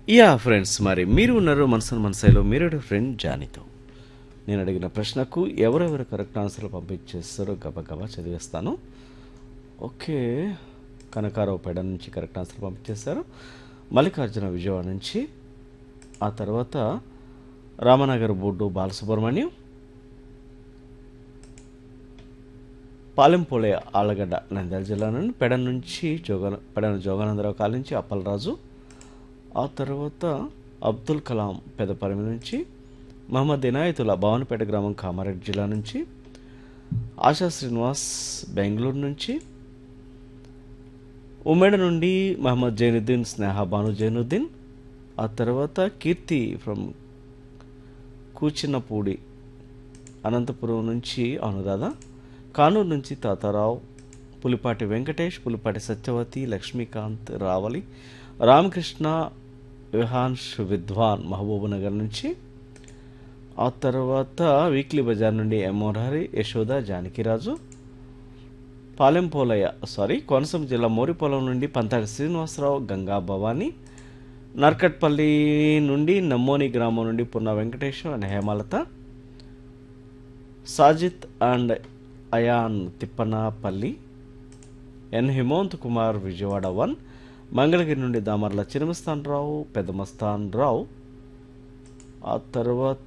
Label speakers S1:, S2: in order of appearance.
S1: Friends, మరి మీరు ఉన్నారు మనసును మనసైలో మీరు ఫ్రెండ్ జానీతో. నేను అడిగిన ప్రశ్నకు ఎవరెవరు కరెక్ట్ ఆన్సర్లు పంపించేస్తారో గబగబా చదివేస్తాను. ఓకే, కనకారావు పేడ నుంచి కరెక్ట్ ఆన్సర్ పంపించేశారు. మల్లికార్జున విజయవాడ నుంచి, ఆ తర్వాత రామనగర్ బోర్డు బాలసుబ్రహ్మణ్యం, పాలెంపోలే ఆలగడ్డ నంద్యాల జిల్లా నుండి, పెడన జోగానందరావు కాల నుంచి అప్పలరాజు, ఆ తర్వాత అబ్దుల్ కలాం పెదపరిమి నుంచి, మహమ్మద్ ఇనాయతుల్లా భవనపేట గ్రామం కామారెడ్డి జిల్లా నుంచి, ఆశా శ్రీనివాస్ బెంగళూరు నుంచి, ఉమ్మేడ నుండి మహమ్మద్ జైనుద్దీన్, స్నేహ బాను జైనుద్దీన్, ఆ తర్వాత కీర్తి ఫ్రమ్ కూచినపూడి అనంతపురం నుంచి అనురాధ, కానూరు నుంచి తాతారావు, పులిపాటి వెంకటేష్, పులిపాటి సత్యవతి, లక్ష్మీకాంత్ రావలి, రామకృష్ణ, విహాన్ష్ విద్వాన్ మహబూబ్నగర్ నుంచి, ఆ తర్వాత వీక్లీ బజార్ నుండి ఎం మురహరి, యశోద, జానకిరాజు, కోనసీమ జిల్లా మోరిపొలం నుండి పంతాడి శ్రీనివాసరావు, గంగా భవాని, నర్కట్పల్లి నుండి నమ్మోని గ్రామం నుండి Punna Venkateswara and Hemalatha, Sajith and ion Tippanapalli, ఎన్ హిమోంత్ కుమార్ విజయవాడ 1, మంగళగిరి నుండి దామర్ల చినమస్తాన్ రావు, పెద్దమస్తాన్ రావు, ఆ తర్వాత